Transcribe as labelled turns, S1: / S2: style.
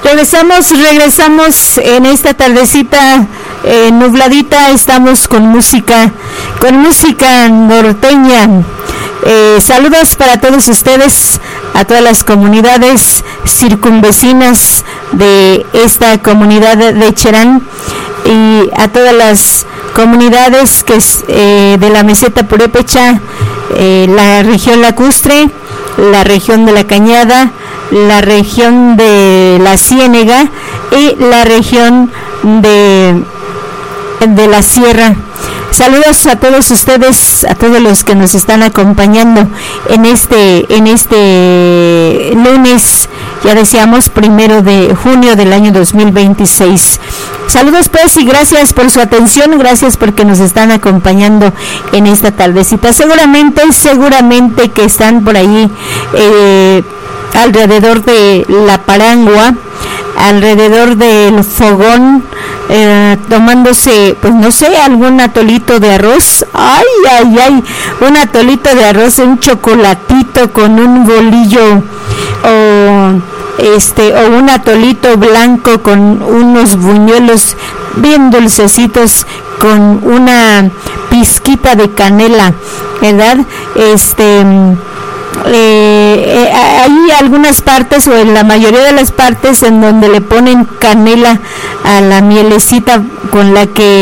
S1: Regresamos en esta tardecita nubladita. Estamos con música norteña. Saludos para todos ustedes, a todas las comunidades circunvecinas de esta comunidad de Cherán y a todas las comunidades que de la meseta purépecha, la región lacustre, la región de la Cañada, la región de la Ciénega y la región de la Sierra. Saludos a todos ustedes, a todos los que nos están acompañando en este lunes, ya decíamos, 1 de junio del año 2026. Saludos pues y gracias por su atención, gracias porque nos están acompañando en esta tardecita. Seguramente que están por ahí alrededor de la parangua, alrededor del fogón, tomándose, pues no sé, algún atolito de arroz, un atolito de arroz, un chocolatito con un bolillo, o un atolito blanco con unos buñuelos bien dulcecitos con una pizquita de canela, ¿verdad? Hay algunas partes, o en la mayoría de las partes, en donde le ponen canela a la mielecita con la que